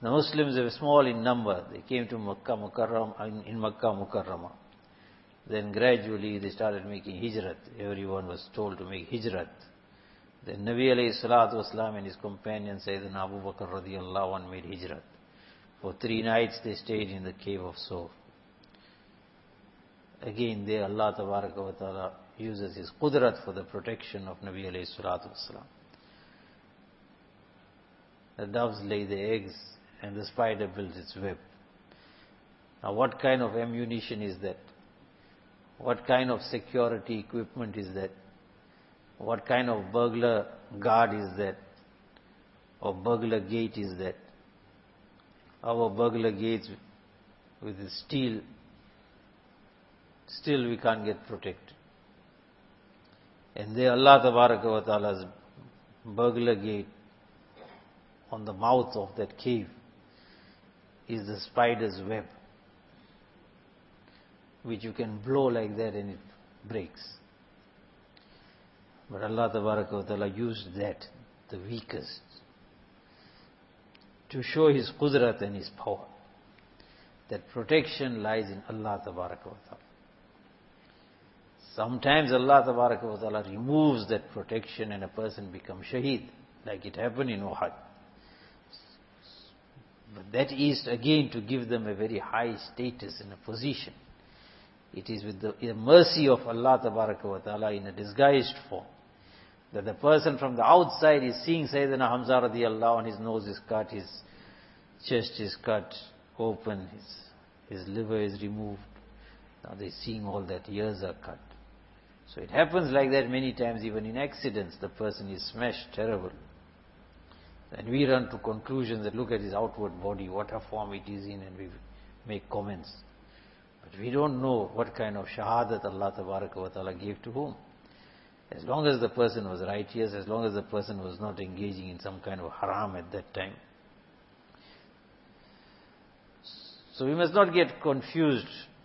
The Muslims were small in number. They came to Makkah Mukarram, in Makkah Mukarramah. Then gradually they started making hijrat. Everyone was told to make hijrat. Then Nabi alayhi salatu wasalam and his companion Sayyidina Abu Bakr radiallahu anh made hijrat. For 3 nights they stayed in the cave of Sawf. Again there Allah tabaraka wa ta'ala uses his qudrat for the protection of Nabi alayhi salatu wasalam. The doves lay the eggs and the spider builds its web. Now what kind of ammunition is that? What kind of security equipment is that? What kind of burglar guard is that? Or burglar gate is that? Our burglar gates with the steel, still we can't get protected. And there Allah tabaraka wa ta'ala's burglar gate on the mouth of that cave is the spider's web, which you can blow like that and it breaks. But Allah tabaraka wa ta'ala used that, the weakest, to show His qudrat and His power. That protection lies in Allah tabaraka wa ta'ala. Sometimes Allah tabaraka wa ta'ala removes that protection and a person becomes shaheed, like it happened in Uhud. But that is again to give them a very high status and a position. It is with the mercy of Allah tabaraka wa ta'ala in a disguised form, that the person from the outside is seeing Sayyidina Hamza radiallahu anh, his nose is cut, his chest is cut open, his liver is removed. Now they're seeing all that, ears are cut. So it happens like that many times, even in accidents, the person is smashed terrible. And we run to conclusions that look at his outward body, what a form it is in, and we make comments. But we don't know what kind of shahadat Allah tabaraka wa ta'ala gave to whom. As long as the person was righteous, as long as the person was not engaging in some kind of haram at that time. So we must not get confused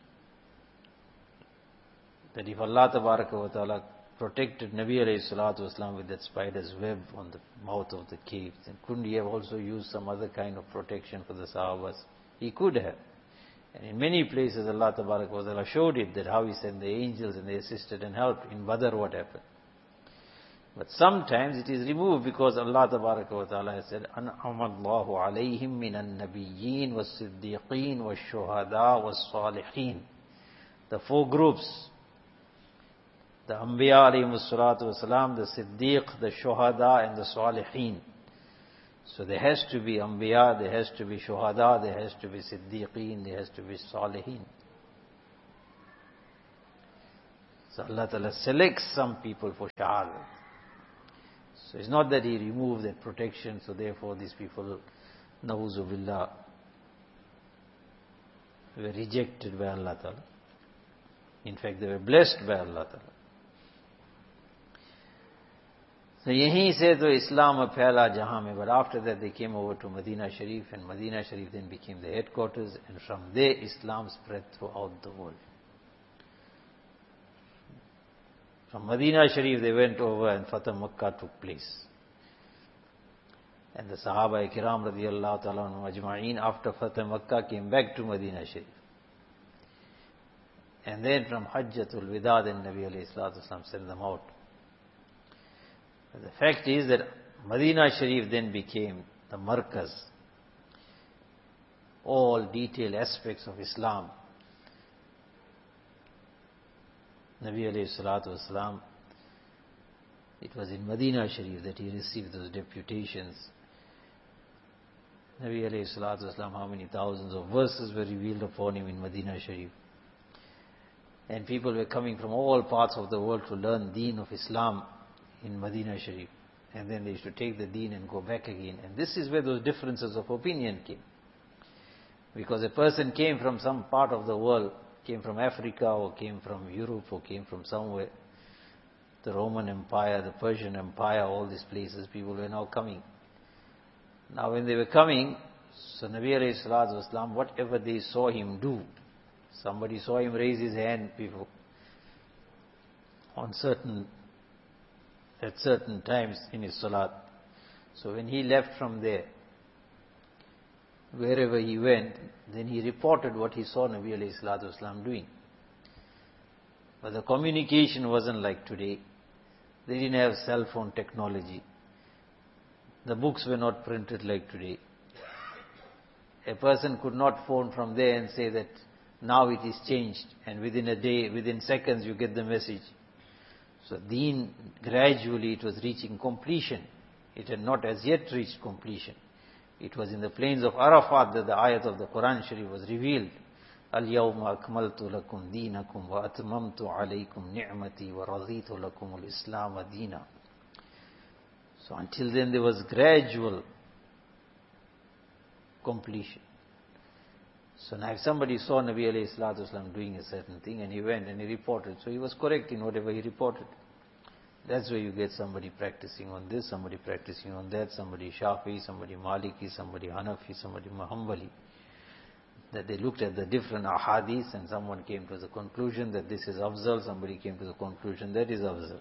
that if Allah tabaraka wa ta'ala protected Nabi alayhi salatu wasalam with that spider's web on the mouth of the cave, then couldn't He have also used some other kind of protection for the Sahabas? He could have. And in many places Allah tabaraka wa ta'ala showed it, that how He sent the angels and they assisted and helped. In Badr what happened? But sometimes it is removed because Allah tabaraka wa ta'ala has said, An'amallahu alayhim minan nabiyyin was siddiqeen was shuhada was salihin. The 4 groups, the Anbiya alayhimus salatu wasalam, the Siddiq, the Shuhada and the Salihin. So there has to be Anbiya, there has to be Shuhada, there has to be Siddiqeen, there has to be Salihin. So Allah Ta'ala selects some people for Shahadat. So it's not that He removed that protection, so therefore these people, Na'uzu Billah, were rejected by Allah Ta'ala. In fact, they were blessed by Allah Ta'ala. So yahin se to Islam phaila jahan mein, but after that they came over to Medina Sharif, and Medina Sharif then became the headquarters, and from there Islam spread throughout the world. From Medina Sharif they went over and Fatah Makkah took place. And the Sahaba Kiram radiyallahu ta'ala anhum ajma'een after Fatah Makkah came back to Medina Sharif. And then from Hajjatul Wida then Nabi alayhi salatu wasalam sent them out. The fact is that Medina Sharif then became the markaz. All detailed aspects of Islam. Nabi alayhi salatu wasalam, it was in Medina Sharif that he received those deputations. Nabi alayhi salatu wasalam, how many thousands of verses were revealed upon him in Medina Sharif. And people were coming from all parts of the world to learn deen of Islam in Medina Sharif. And then they used to take the deen and go back again. And this is where those differences of opinion came. Because a person came from some part of the world, came from Africa or came from Europe or came from somewhere. The Roman Empire, the Persian Empire, all these places, people were now coming. Now when they were coming, so Nabi alayhi salatu wasalam, whatever they saw him do, somebody saw him raise his hand before, at certain times in his salat. So when he left from there, wherever he went, then he reported what he saw Nabi alayhi salatu wasalam doing. But the communication wasn't like today. They didn't have cell phone technology. The books were not printed like today. A person could not phone from there and say that now it is changed, and within a day, within seconds you get the message. So Deen, gradually it was reaching completion. It had not as yet reached completion. It was in the plains of Arafat that the ayat of the Quran Sharif was revealed. Al-yawma akmaltu lakum deenakum wa atmamtu alaykum ni'mati wa raditu lakum al-islam deena. So until then there was gradual completion. So now if somebody saw Nabi alayhi salatu wasalam doing a certain thing and he went and he reported, so he was correct in whatever he reported. That's where you get somebody practicing on this, somebody practicing on that, somebody Shafi, somebody Maliki, somebody Hanafi, somebody Hanbali. That they looked at the different ahadith and someone came to the conclusion that this is afzal, somebody came to the conclusion that is afzal.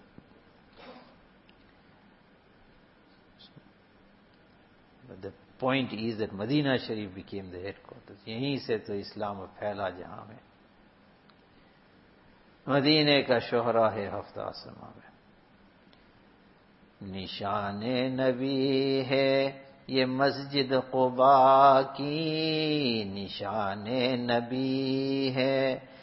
But the point is that Medina Sharif became the headquarters. यहीं से तो इस्लाम फैला जहां में. मदीने का शोहरा है हफ्ता आसमां में. निशाने नबी है ये मस्जिद क़ुबा की. निशाने नबी है